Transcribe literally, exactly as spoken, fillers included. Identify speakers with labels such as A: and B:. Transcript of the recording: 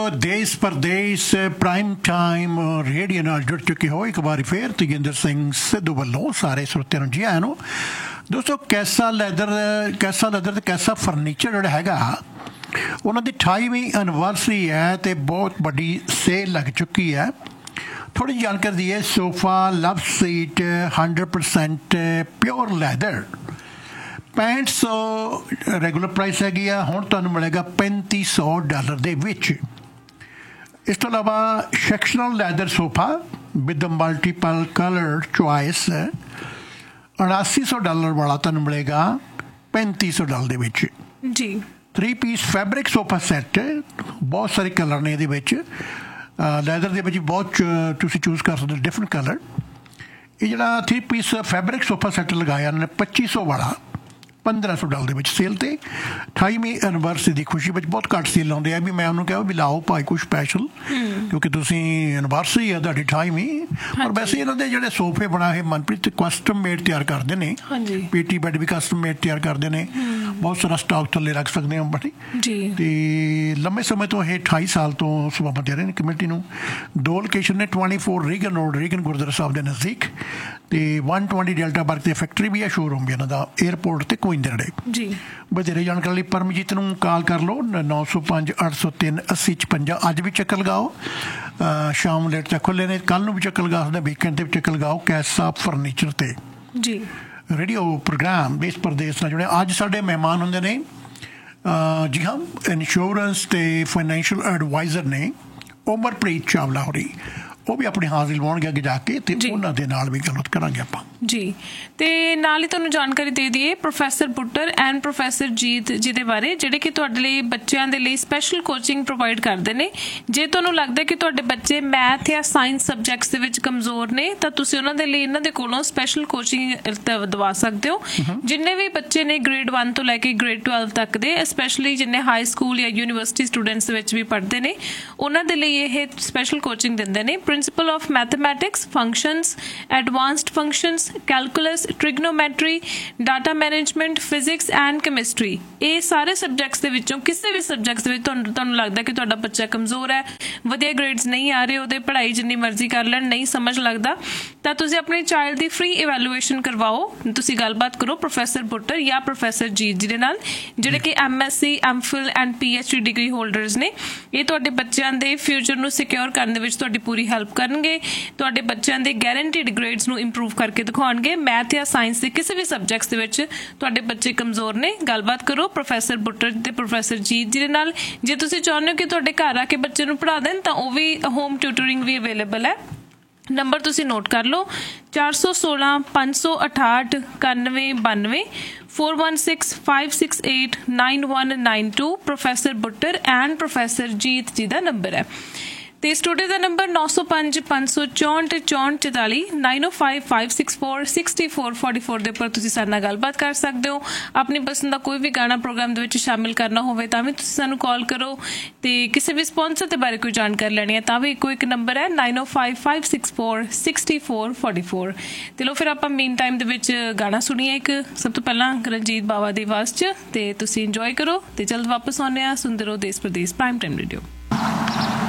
A: देश परदेश prime time radio नाल जुड़ चुके हो एक बार फिर तजिंदर सिंह सिद्धू वालों सारे श्रोतिਆਂ ਨੂੰ ਜੀ ਆਇਆਂ ਨੂੰ। दोस्तों कैसा लैदर कैसा लैदर ते कैसा फर्नीचर ਜਿਹੜਾ ਹੈਗਾ ਉਹਨਾਂ ਦੀ ਅਠਾਈਵੀਂ ਐਨਵਰਸਰੀ ਹੈ ਤੇ ਬਹੁਤ ਵੱਡੀ ਸੇਲ ਲੱਗ ਚੁੱਕੀ ਹੈ। थोड़ी जानकारी दी है। Sofa love seat hundred percent pure leather पैंठ सौ रेगूलर प्राइस हैगी आ, हुण तुहानूं मिलेगा पैंती सौ डॉलर दे विच। इस तो इलावा सैक्शनल leather sofa with multiple colour choice उनासी सौ डॉलर वाला तुहानूं मिलेगा पैंती सौ डॉलर दे विच जी। Three piece fabric sofa set बहुत सारे कलर ने इहदे विच। लैदर ਦੇ ਵਿੱਚ ਬਹੁਤ ਤੁਸੀਂ ਚੂਜ਼ ਕਰ ਸਕਦੇ ਡਿਫਰੈਂਟ ਕਲਰ। ਇਹ ਜਿਹੜਾ three piece fabric sofa set ਲਗਾਇਆ ਉਹਨਾਂ ਨੇ ਪੱਚੀ ਸੌ ਵਾਲਾ ਪੰਦਰਾਂ ਸੌ ਡਾਲਰ ਦੇ ਵਿੱਚ ਸੇਲ ਤੇ ਅਠਾਈਵੀਂ ਐਨਵਰਸਰੀ ਦੀ ਖੁਸ਼ੀ ਵਿੱਚ ਬਹੁਤ ਘੱਟ ਸੇਲ ਲਾਉਂਦੇ ਆ। ਵੀ ਮੈਂ ਉਹਨੂੰ ਕਿਹਾ ਵੀ ਲਾਓ ਭਾਈ ਕੁਛ ਸਪੈਸ਼ਲ ਕਿਉਂਕਿ ਤੁਸੀਂ ਐਨਵਰਸਰੀ ਆ ਤੁਹਾਡੀ ਅਠਾਈਵੀਂ। ਪਰ ਵੈਸੇ ਇਹਨਾਂ ਦੇ ਜਿਹੜੇ ਸੋਫੇ ਬਣਾਏ ਮਨਪ੍ਰੀਤ ਕਸਟਮ ਮੇਡ ਤਿਆਰ ਕਰਦੇ ਨੇ। ਪੀਟੀ ਬੈੱਡ ਵੀ ਕਸਟਮ ਮੇਡ ਤਿਆਰ ਕਰਦੇ ਨੇ। ਬਹੁਤ ਸਾਰਾ ਸਟਾਕ ਥੱਲੇ ਰੱਖ ਸਕਦੇ ਹਾਂ ਬੜੀ ਤੇ ਲੰਮੇ ਸਮੇਂ ਤੋਂ ਇਹ ਅਠਾਈ ਸਾਲ ਤੋਂ ਸੇਵਾਵਾਂ ਦੇ ਰਹੇ ਨੇ ਕਮੇਟੀ ਨੂੰ। ਦੋ ਲੋਕੇਸ਼ਨ ਨੇ twenty four Reagan road Reagan Gurdwara ਸਾਹਿਬ ਦੇ ਨਜ਼ਦੀਕ ਤੇ ਵਨ ਟਵੈਂਟੀ ਡੈਲਟਾ ਪਾਰਕ ਤੇ ਫੈਕਟਰੀ ਵੀ ਹੈ ਸ਼ੋਰੂਮ ਵੀ ਇਹਨਾਂ ਦਾ ਏਅਰਪੋਰਟ ਤੇ ਕੋਈ ਨੇੜੇ ਜੀ। ਵਧੇਰੇ ਜਾਣਕਾਰੀ ਲਈ ਪਰਮਜੀਤ ਨੂੰ ਕਾਲ ਕਰ ਲਓ ਨੌ ਸੌ ਪੰਜ ਅੱਠ ਸੌ ਤਿੰਨ ਅੱਸੀ ਛਪੰਜਾ। ਅੱਜ ਵੀ ਚੱਕਰ ਲਗਾਓ ਸ਼ਾਮ ਲੇਟ ਤੱਕ ਖੁੱਲ੍ਹੇ ਨੇ। ਕੱਲ੍ਹ ਨੂੰ ਵੀ ਚੱਕਰ ਲਗਾ ਸਕਦੇ ਵੀਕਐਂਡ 'ਤੇ ਵੀ ਚੱਕਰ ਲਗਾਓ ਕੈਸਾ ਫਰਨੀਚਰ 'ਤੇ ਜੀ। रेडियो प्रोग्राम देश परदेश ਨਾਲ ਜੁੜੇ ਅੱਜ ਸਾਡੇ ਮਹਿਮਾਨ ਹੁੰਦੇ ਨੇ ਜੀ ਹਾਂ ਇੰਸ਼ੋਰੈਂਸ ਤੇ ਫਾਈਨੈਂਸ਼ੀਅਲ ਐਡਵਾਈਜ਼ਰ ਨੇ ਉਮਰਪ੍ਰੀਤ ਚਾਵਲਾ ਹੋਰੀ। ਉਹ ਵੀ ਆਪਣੀ ਹਾਜ਼ਰੀ ਲਵਾਉਣਗੇ ਅੱਗੇ ਜਾ ਕੇ ਤੇ ਉਹਨਾਂ ਦੇ ਨਾਲ ਵੀ ਗੱਲਬਾਤ ਕਰਾਂਗੇ ਆਪਾਂ
B: ਜੀ। ਤੇ ਨਾਲ ਹੀ ਤੁਹਾਨੂੰ ਜਾਣਕਾਰੀ ਦੇ ਦਈਏ ਪ੍ਰੋਫੈਸਰ ਬੁੱਟਰ ਐਂਡ ਪ੍ਰੋਫੈਸਰ ਜੀਤ ਜੀ ਦੇ ਬਾਰੇ ਜਿਹੜੇ ਕਿ ਤੁਹਾਡੇ ਲਈ ਬੱਚਿਆਂ ਦੇ ਲਈ ਸਪੈਸ਼ਲ ਕੋਚਿੰਗ ਪ੍ਰੋਵਾਈਡ ਕਰਦੇ ਨੇ। ਜੇ ਤੁਹਾਨੂੰ ਲੱਗਦਾ ਕਿ ਤੁਹਾਡੇ ਬੱਚੇ ਮੈਥ ਜਾਂ ਸਾਇੰਸ ਸਬਜੈਕਟਸ ਦੇ ਵਿੱਚ ਕਮਜ਼ੋਰ ਨੇ ਤਾਂ ਤੁਸੀਂ ਉਹਨਾਂ ਦੇ ਲਈ ਇਹਨਾਂ ਦੇ ਕੋਲੋਂ ਸਪੈਸ਼ਲ ਕੋਚਿੰਗ ਦਵਾ ਸਕਦੇ ਹੋ। ਜਿੰਨੇ ਵੀ ਬੱਚੇ ਨੇ ਗ੍ਰੇਡ ਵਨ ਤੋਂ ਲੈ ਕੇ ਗ੍ਰੇਡ ਟਵੈਲਵ ਤੱਕ ਦੇ ਸਪੈਸ਼ਲੀ ਜਿੰਨੇ ਹਾਈ ਸਕੂਲ ਜਾਂ ਯੂਨੀਵਰਸਿਟੀ ਸਟੂਡੈਂਟਸ ਵਿੱਚ ਵੀ ਪੜ੍ਹਦੇ ਨੇ ਉਹਨਾਂ ਦੇ ਲਈ ਇਹ ਸਪੈਸ਼ਲ ਕੋਚਿੰਗ ਦਿੰਦੇ ਨੇ। Principal of mathematics functions advanced functions calculus trigonometry data management physics and chemistry ਇਹ ਸਾਰੇ ਸਬਜੈਕਟਸ ਦੇ ਵਿੱਚੋਂ ਕਿਸੇ ਵੀ ਸਬਜੈਕਟਸ ਦੇ ਵਿੱਚ ਤੁਹਾਨੂੰ ਤੁਹਾਨੂੰ ਲੱਗਦਾ ਕਿ ਤੁਹਾਡਾ ਬੱਚਾ ਕਮਜ਼ੋਰ ਹੈ ਵਧੀਆ ਗ੍ਰੇਡਸ ਨਹੀਂ ਆ ਰਹੇ ਉਹਦੇ ਪੜ੍ਹਾਈ ਜਿੰਨੀ ਮਰਜ਼ੀ ਕਰ ਲੈਣ ਨਹੀਂ ਸਮਝ ਲੱਗਦਾ ਤਾਂ ਤੁਸੀਂ ਆਪਣੇ ਚਾਈਲਡ ਦੀ ਫ੍ਰੀ ਇਵੈਲੂਏਸ਼ਨ ਕਰਵਾਓ। ਤੁਸੀਂ ਗੱਲਬਾਤ ਕਰੋ ਪ੍ਰੋਫੈਸਰ ਬੁੱਟਰ ਜਾਂ ਪ੍ਰੋਫੈਸਰ ਜੀਤ ਜੀ ਦੇ ਨਾਲ ਜਿਹੜੇ ਕਿ M S C M fill and P H D degree holders ਨੇ। ਇਹ ਤੁਹਾਡੇ ਬੱਚਿਆਂ ਦੇ ਫਿਊਚਰ ਨੂੰ ਸਿਕਿਉਰ ਕਰਨ ਦੇ ਵਿੱਚ ਤੁਹਾਡੀ ਪੂਰੀ ਹੈਲਪ ਕਰਨਗੇ। ਤੁਹਾਡੇ ਬੱਚਿਆਂ ਦੇ ਗੈਰੰਟੀਡ ਗ੍ਰੇਡਸ ਨੂੰ ਇੰਪਰੂਵ ਕਰਕੇ ਦਿਖਾਉਣਗੇ। ਮੈਥ ਜਾਂ ਸਾਇੰਸ ਦੇ ਕਿਸੇ ਵੀ ਸਬਜੈਕਟਸ ਦੇ ਵਿੱਚ ਤੁਹਾਡੇ ਬੱਚੇ ਕਮਜ਼ੋਰ ਨੇ ਗੱਲਬਾਤ ਕਰੋ ਪ੍ਰੋਫੈਸਰ ਬੁੱਟਰ ਤੇ ਪ੍ਰੋਫੈਸਰ ਜੀਤ ਜੀ ਦੇ ਨਾਲ। ਜੇ ਤੁਸੀਂ ਚਾਹੁੰਦੇ ਹੋ ਕਿ ਤੁਹਾਡੇ ਘਰ ਆ ਕੇ ਬੱਚੇ ਨੂੰ ਪੜ੍ਹਾ ਦੇਣ ਤਾਂ ਉਹ ਵੀ ਹੋਮ ਟਿਊਟਰਿੰਗ ਵੀ ਅਵੇਲੇਬਲ ਹੈ। ਨੰਬਰ ਤੁਸੀਂ ਨੋਟ ਕਰ ਲਓ ਚਾਰ ਸੌ ਸੋਲਾਂ ਪੰਜ ਸੌ ਅਠਾਹਠ ਇਕਾਨਵੇਂ ਬਾਨਵੇਂ four one six five six eight nine one nine to professor Buttar and professor जीत जी का नंबर है। तो स्टूडियो का नंबर नौ सौ पाँच पाँच सौ चौंठ चौंठ चौताली नाइन ओ five five six four sixty four forty four के उपर तुसीं साडे नाल गलबात कर सकते हो। अपनी पसंद का कोई भी गाना प्रोग्राम दे विच शामिल करना होवे तां वी तुसीं सानूं कॉल करो। तो किसी भी स्पॉन्सर के बारे कोई जानकारी लैनी है तां वी इक्को एक नंबर है नाइन ओ five five six four sixty four forty four. चलो फिर आपां मेन टाइम दे विच गाना सुनीए एक सब तो पहला रंजीत बावा दी आवाज़ च ते तुसीं इंजॉय करो। तो जल्द वापस आउने आ सुनदे रहो देश प्रदेश प्राइम टाइम रेडियो।